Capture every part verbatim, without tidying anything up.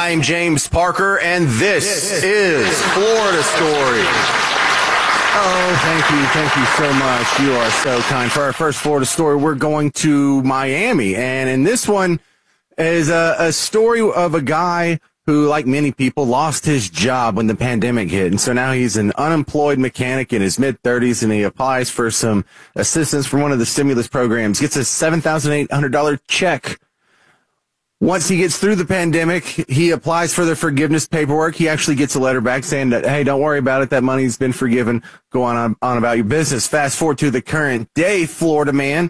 I'm James Parker, and this is Florida Story. Oh, thank you. Thank you so much. You are so kind. For our first Florida Story, we're going to Miami. And in this one is a, a story of a guy who, like many people, lost his job when the pandemic hit. And so now he's an unemployed mechanic in his mid-thirties, and he applies for some assistance from one of the stimulus programs, gets a seven thousand eight hundred dollars check. Once he gets through the pandemic, he applies for the forgiveness paperwork. He actually gets a letter back saying that, hey, don't worry about it. That money's been forgiven. Go on, on about your business. Fast forward to the current day, Florida man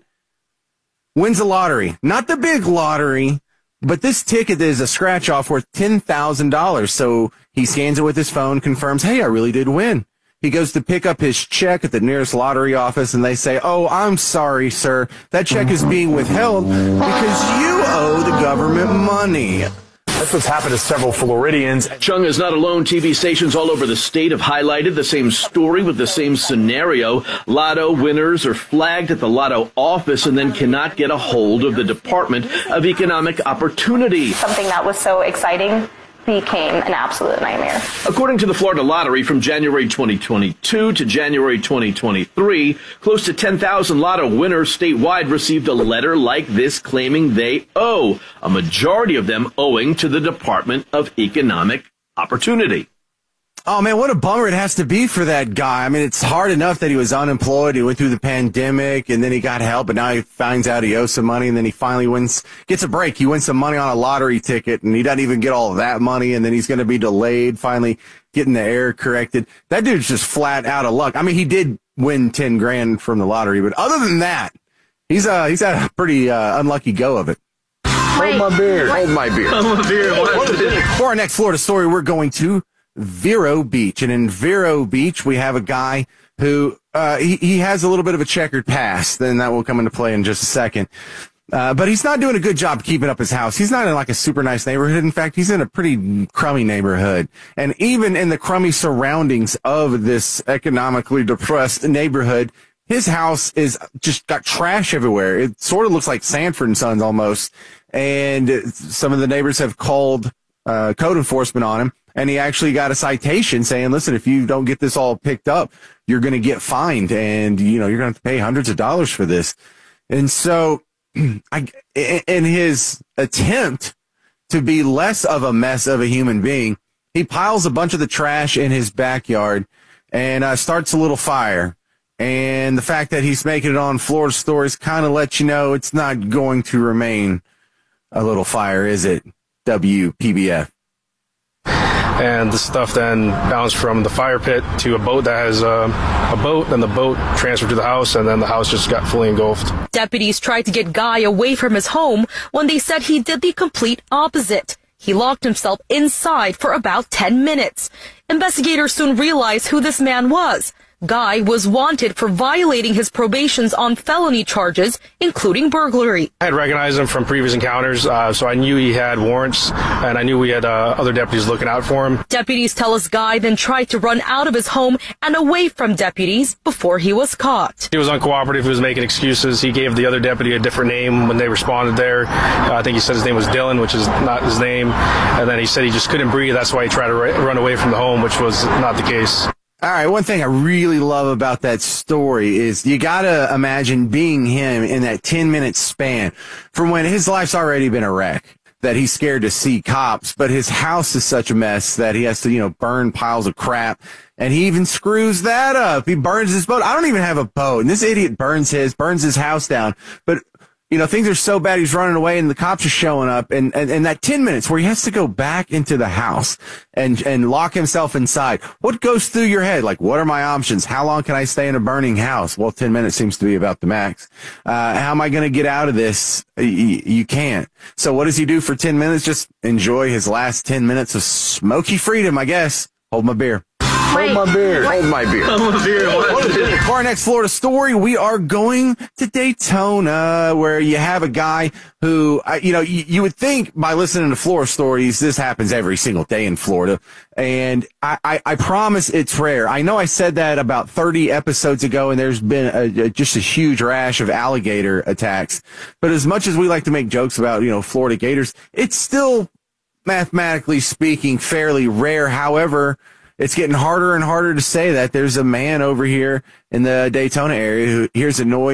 wins the lottery. Not the big lottery, but this ticket is a scratch-off worth ten thousand dollars. So he scans it with his phone, confirms, hey, I really did win. He goes to pick up his check at the nearest lottery office, and they say, oh, I'm sorry, sir. That check is being withheld because you owe the government money. That's what's happened to several Floridians. Chung is not alone. T V stations all over the state have highlighted the same story with the same scenario. Lotto winners are flagged at the Lotto office and then cannot get a hold of the Department of Economic Opportunity. Something that was so exciting became an absolute nightmare. According to the Florida Lottery, from January twenty twenty-two to January twenty twenty-three, close to ten thousand Lotto winners statewide received a letter like this claiming they owe, a majority of them owing to the Department of Economic Opportunity. Oh, man, what a bummer it has to be for that guy. I mean, it's hard enough that he was unemployed. He went through the pandemic, and then he got help, but now he finds out he owes some money, and then he finally wins, gets a break. He wins some money on a lottery ticket, and he doesn't even get all of that money, and then he's going to be delayed, finally getting the error corrected. That dude's just flat out of luck. I mean, he did win ten grand from the lottery, but other than that, he's uh he's had a pretty uh, unlucky go of it. Hold my beer. Hold my beer. Hold my beer. For our next Florida story, we're going to Vero Beach. And in Vero Beach, we have a guy who, uh, he, he has a little bit of a checkered past. Then that will come into play in just a second. Uh, but he's not doing a good job keeping up his house. He's not in like a super nice neighborhood. In fact, he's in a pretty crummy neighborhood. And even in the crummy surroundings of this economically depressed neighborhood, his house is just got trash everywhere. It sort of looks like Sanford and Sons almost. And some of the neighbors have called, uh, code enforcement on him. And he actually got a citation saying, listen, if you don't get this all picked up, you're going to get fined, and, you know, you're going to have to pay hundreds of dollars for this. And so I, in his attempt to be less of a mess of a human being, he piles a bunch of the trash in his backyard and uh, starts a little fire. And the fact that he's making it on Florida Stories kind of lets you know it's not going to remain a little fire, is it? W P B F. And the stuff then bounced from the fire pit to a boat that has uh, a boat, and the boat transferred to the house, and then the house just got fully engulfed. Deputies tried to get Guy away from his home when they said he did the complete opposite. He locked himself inside for about ten minutes. Investigators soon realized who this man was. Guy was wanted for violating his probations on felony charges, including burglary. I had recognized him from previous encounters, uh, so I knew he had warrants, and I knew we had uh, other deputies looking out for him. Deputies tell us Guy then tried to run out of his home and away from deputies before he was caught. He was uncooperative. He was making excuses. He gave the other deputy a different name when they responded there. Uh, I think he said his name was Dylan, which is not his name. And then he said he just couldn't breathe. That's why he tried to ra- run away from the home, which was not the case. All right, one thing I really love about that story is you got to imagine being him in that ten-minute span from when his life's already been a wreck, that he's scared to see cops, but his house is such a mess that he has to, you know, burn piles of crap, and he even screws that up. He burns his boat. I don't even have a boat, and this idiot burns his, burns his house down, but you know, things are so bad he's running away and the cops are showing up, and, and, and that ten minutes where he has to go back into the house and, and lock himself inside. What goes through your head? Like, what are my options? How long can I stay in a burning house? Well, ten minutes seems to be about the max. Uh, how am I going to get out of this? You, you can't. So what does he do for ten minutes? Just enjoy his last ten minutes of smoky freedom, I guess. Hold my beer. Hold my beer. Hold my beer. Hold my beer. For our next Florida story, we are going to Daytona, where you have a guy who, uh, you know, you, you would think by listening to Florida stories, this happens every single day in Florida. And I, I, I promise it's rare. I know I said that about thirty episodes ago, and there's been a, a, just a huge rash of alligator attacks. But as much as we like to make jokes about, you know, Florida gators, it's still mathematically speaking, fairly rare. However, it's getting harder and harder to say that. There's a man over here in the Daytona area who hears a noise